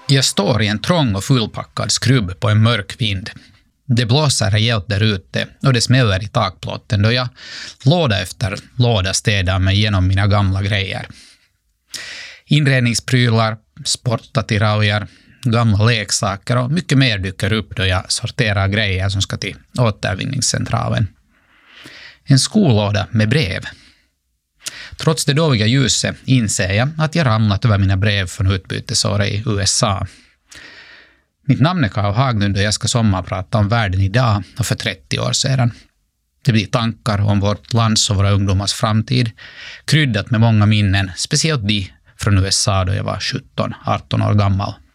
Jag står i en trång och fullpackad skrubb på en mörk vind. Det blåser rejält där ute och det smäller i takplåten då jag låda efter låda städar mig igenom mina gamla grejer. Inredningsprylar, sportattiraujar, gamla leksaker och mycket mer dyker upp då jag sorterar grejer som ska till återvinningscentralen. En skolåda med brev. Trots det dåliga ljuset inser jag att jag ramlat över mina brev från utbytesåret i USA. Mitt namn är Karl Haglund och jag ska sommarprata om världen idag och för 30 år sedan. Det blir tankar om vårt lands och våra ungdomars framtid, kryddat med många minnen, speciellt de från USA då jag var 17-18 år gammal.